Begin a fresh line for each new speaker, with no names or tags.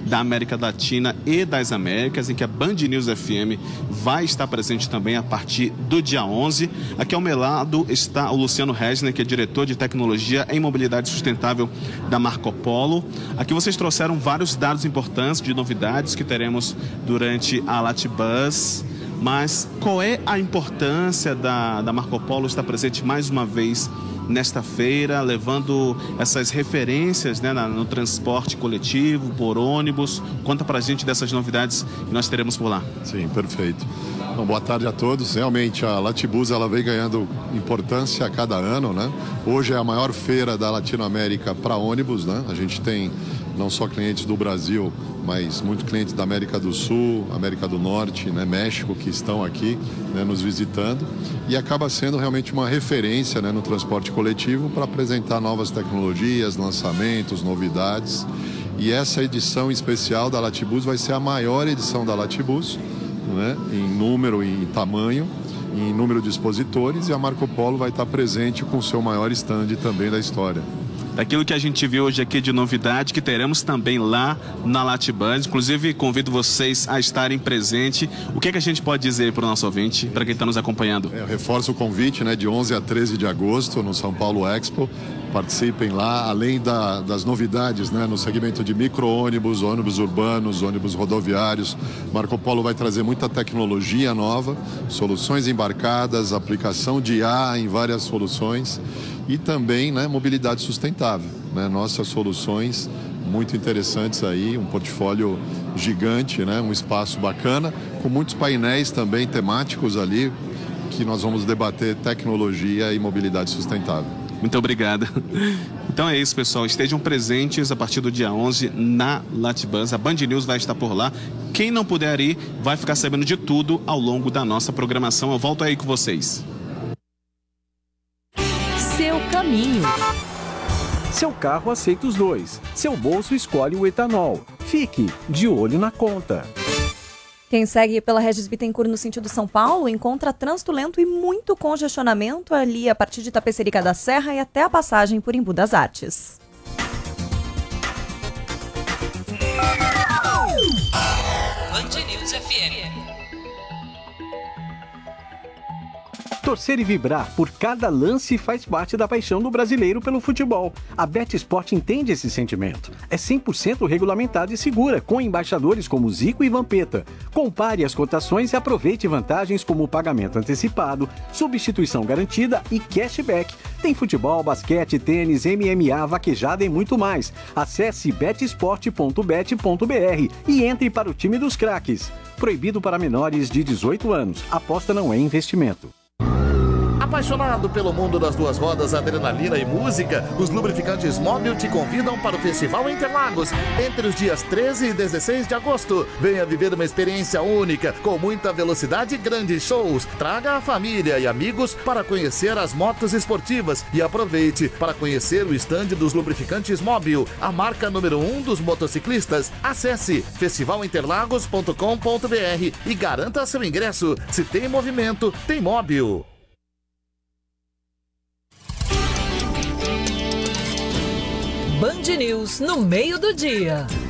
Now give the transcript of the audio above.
da América Latina e das Américas, em que a Band News FM vai estar presente também a partir do dia 11. Aqui ao meu lado está o Luciano Resner, que é diretor de tecnologia em mobilidade sustentável da Marco Polo. Aqui vocês trouxeram vários dados importantes de novidades que teremos durante a Latibus. Mas qual é a importância da Marco Polo estar presente mais uma vez nesta feira, levando essas referências, né, no transporte coletivo, por ônibus? Conta pra gente dessas novidades que nós teremos por lá.
Sim, perfeito. Bom, boa tarde a todos. Realmente a Latibus ela vem ganhando importância a cada ano, né? Hoje é a maior feira da Latinoamérica para ônibus, né? A gente tem não só clientes do Brasil, mas muitos clientes da América do Sul, América do Norte, né, México, que estão aqui, né, nos visitando, e acaba sendo realmente uma referência, né, no transporte coletivo para apresentar novas tecnologias, lançamentos, novidades. E essa edição especial da Latibus vai ser a maior edição da Latibus, né, em número e em tamanho, em número de expositores, e a Marco Polo vai estar presente com o seu maior stand também da história.
Daquilo que a gente viu hoje aqui de novidade, que teremos também lá na Latibus. Inclusive, convido vocês a estarem presentes. O que é que a gente pode dizer para o nosso ouvinte, para quem está nos acompanhando?
Eu reforço o convite, né, de 11 a 13 de agosto no São Paulo Expo. Participem lá, além das novidades, né, no segmento de micro-ônibus, ônibus urbanos, ônibus rodoviários. Marco Polo vai trazer muita tecnologia nova, soluções embarcadas, aplicação de IA em várias soluções e também, né, mobilidade sustentável, né, nossas soluções muito interessantes aí, um portfólio gigante, né, um espaço bacana, com muitos painéis também temáticos ali, que nós vamos debater tecnologia e mobilidade sustentável.
Muito obrigado. Então é isso, pessoal. Estejam presentes a partir do dia 11 na Latibus. A Band News vai estar por lá. Quem não puder ir, vai ficar sabendo de tudo ao longo da nossa programação. Eu volto aí com vocês.
Seu caminho.
Seu carro aceita os dois. Seu bolso escolhe o etanol. Fique de olho na conta.
Quem segue pela Regis Bittencourt no sentido São Paulo encontra trânsito lento e muito congestionamento ali a partir de Tapecerica da Serra e até a passagem por Embu das Artes.
Band News FM.
Torcer e vibrar por cada lance faz parte da paixão do brasileiro pelo futebol. A BetSport entende esse sentimento. É 100% regulamentada e segura, com embaixadores como Zico e Vampeta. Compare as cotações e aproveite vantagens como pagamento antecipado, substituição garantida e cashback. Tem futebol, basquete, tênis, MMA, vaquejada e muito mais. Acesse betsport.bet.br e entre para o time dos craques. Proibido para menores de 18 anos. Aposta não é investimento.
Apaixonado pelo mundo das duas rodas, adrenalina e música, os lubrificantes Mobil te convidam para o Festival Interlagos entre os dias 13 e 16 de agosto. Venha viver uma experiência única, com muita velocidade e grandes shows. Traga a família e amigos para conhecer as motos esportivas e aproveite para conhecer o estande dos lubrificantes Mobil, a marca número 1 dos motociclistas. Acesse festivalinterlagos.com.br e garanta seu ingresso. Se tem movimento, tem Mobil.
Band News no meio do dia.